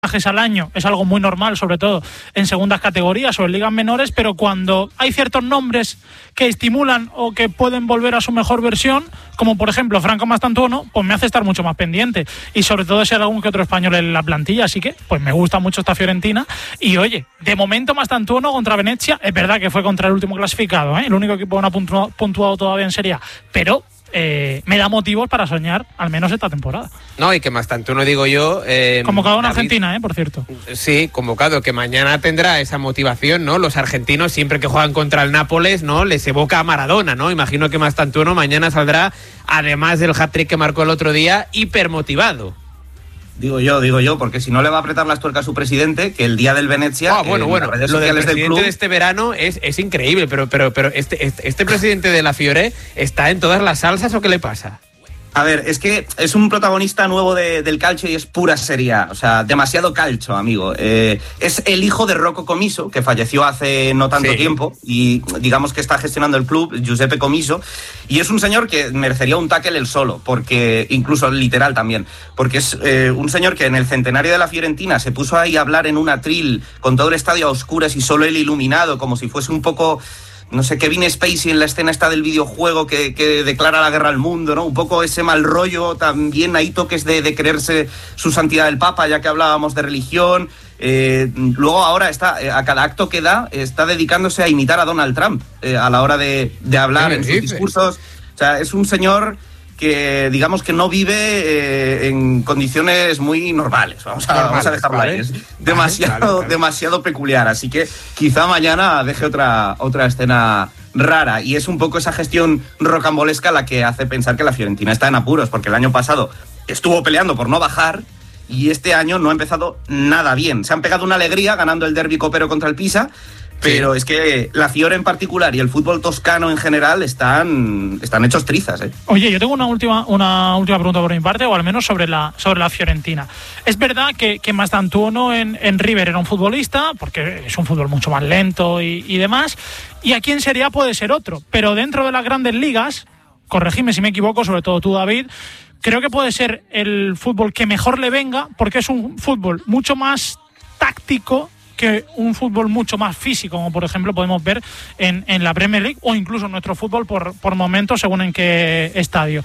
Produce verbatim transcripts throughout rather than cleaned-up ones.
al año es algo muy normal, sobre todo en segundas categorías o en ligas menores, pero cuando hay ciertos nombres que estimulan o que pueden volver a su mejor versión, como por ejemplo Franco Mastantuono, pues me hace estar mucho más pendiente, y sobre todo si hay algún que otro español en la plantilla, así que pues me gusta mucho esta Fiorentina. Y oye, de momento Mastantuono contra Venezia, es verdad que fue contra el último clasificado, ¿eh? El único equipo que no ha puntuado, puntuado todavía en Serie A, pero Eh, me da motivos para soñar al menos esta temporada. No, y que Mastantuono, digo yo... Eh, convocado en David, Argentina, eh, por cierto. Sí, convocado, que mañana tendrá esa motivación, ¿no? Los argentinos siempre que juegan contra el Nápoles, ¿no? Les evoca a Maradona, ¿no? Imagino que Mastantuono mañana saldrá, además del hat-trick que marcó el otro día, hipermotivado. Digo yo, digo yo, porque si no le va a apretar las tuercas a su presidente, que el día del Venecia... Ah, bueno, bueno, redes lo del sociales presidente del club, de este verano es, es increíble, pero, pero, pero este, este, este presidente de la Fiore está en todas las salsas, ¿o qué le pasa? A ver, es que es un protagonista nuevo de, del calcio y es pura Serie A, o sea, demasiado calcio, amigo. Eh, es el hijo de Rocco Comiso, que falleció hace no tanto sí. tiempo, y digamos que está gestionando el club, Giuseppe Comiso, y es un señor que merecería un tackle él solo, porque incluso literal también, porque es eh, un señor que en el centenario de la Fiorentina se puso ahí a hablar en un atril con todo el estadio a oscuras y solo él iluminado, como si fuese un poco... no sé, Kevin Spacey en la escena esta del videojuego que, que declara la guerra al mundo, ¿no? Un poco ese mal rollo, también hay toques de, de creerse su santidad el Papa, ya que hablábamos de religión. Eh, luego ahora está, a cada acto que da, está dedicándose a imitar a Donald Trump eh, a la hora de, de hablar en sus discursos. O sea, es un señor que digamos que no vive eh, en condiciones muy normales, vamos a, normales, vamos a dejarlo ¿vale? ahí, es demasiado, vale, vale. demasiado peculiar, así que quizá mañana deje otra, otra escena rara, y es un poco esa gestión rocambolesca la que hace pensar que la Fiorentina está en apuros, porque el año pasado estuvo peleando por no bajar, y este año no ha empezado nada bien. Se han pegado una alegría ganando el derbi copero contra el Pisa, pero sí. es que la Fiore en particular y el fútbol toscano en general están, están hechos trizas, ¿eh? Oye, yo tengo una última, una última pregunta por mi parte, o al menos sobre la, sobre la Fiorentina. Es verdad que, que Mastantuono en, en River era un futbolista, porque es un fútbol mucho más lento y, y demás, y aquí en Serie A puede ser otro, pero dentro de las grandes ligas, corregime si me equivoco, sobre todo tú, David, creo que puede ser el fútbol que mejor le venga, porque es un fútbol mucho más táctico que un fútbol mucho más físico, como por ejemplo podemos ver en, en la Premier League o incluso en nuestro fútbol por, por momentos según en qué estadio.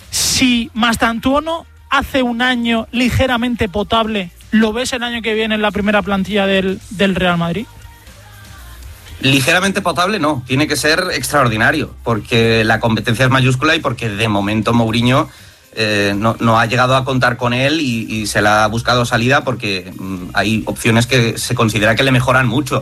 Si Mastantuono hace un año ligeramente potable, ¿lo ves el año que viene en la primera plantilla del, del Real Madrid? Ligeramente potable no, tiene que ser extraordinario, porque la competencia es mayúscula y porque de momento Mourinho Eh, no, no ha llegado a contar con él y, y se le ha buscado salida porque mmm, hay opciones que se considera que le mejoran mucho.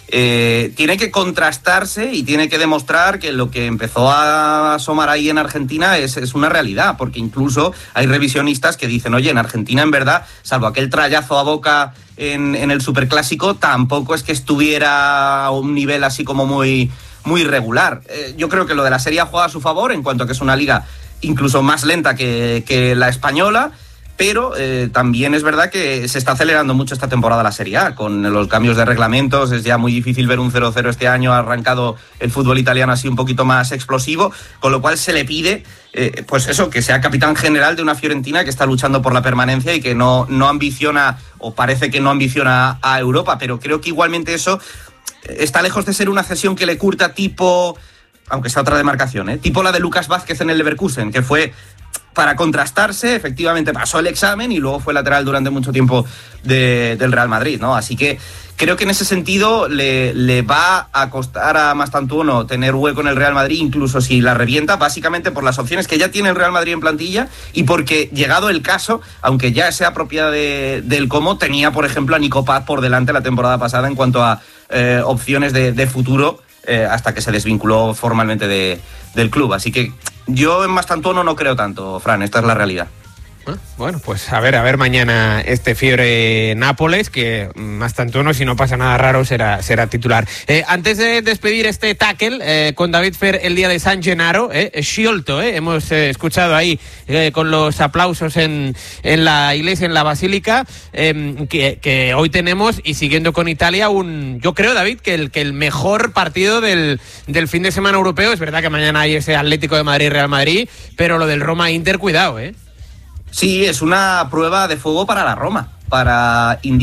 Eh, tiene que contrastarse y tiene que demostrar que lo que empezó a asomar ahí en Argentina es, es una realidad, porque incluso hay revisionistas que dicen, oye, en Argentina en verdad, salvo aquel trayazo a Boca en, en el Superclásico, tampoco es que estuviera a un nivel así como muy, muy regular. Eh, yo creo que lo de la Serie A juega a su favor en cuanto a que es una liga incluso más lenta que, que la española, pero eh, también es verdad que se está acelerando mucho esta temporada la Serie A, con los cambios de reglamentos, es ya muy difícil ver un cero cero este año, ha arrancado el fútbol italiano así un poquito más explosivo, con lo cual se le pide, eh, pues eso, que sea capitán general de una Fiorentina que está luchando por la permanencia y que no, no ambiciona, o parece que no ambiciona a Europa, pero creo que igualmente eso está lejos de ser una cesión que le curta tipo... aunque sea otra demarcación, ¿eh? Tipo la de Lucas Vázquez en el Leverkusen, que fue para contrastarse, efectivamente pasó el examen y luego fue lateral durante mucho tiempo de, del Real Madrid, ¿no? Así que creo que en ese sentido le, le va a costar a Mastantuono tener hueco en el Real Madrid, incluso si la revienta, básicamente por las opciones que ya tiene el Real Madrid en plantilla y porque, llegado el caso, aunque ya sea propiedad de, del Como, tenía, por ejemplo, a Nico Paz por delante la temporada pasada en cuanto a eh, opciones de, de futuro, Eh, hasta que se desvinculó formalmente de, del club. Así que yo en Mastantuono no creo tanto, Fran, esta es la realidad. Bueno, pues a ver, a ver mañana este Fiore Nápoles, que Mastantuono, si no pasa nada raro, será, será titular. Eh, antes de despedir este tackle eh, con David Fer el día de San Gennaro, eh, Sciolto, eh, hemos eh, escuchado ahí eh, con los aplausos en, en la iglesia, en la basílica, eh, que, que hoy tenemos, y siguiendo con Italia, un, yo creo, David, que el, que el mejor partido del, del fin de semana europeo. Es verdad que mañana hay ese Atlético de Madrid-Real Madrid, pero lo del Roma-Inter, cuidado, ¿eh? Sí, es una prueba de fuego para la Roma, para indicar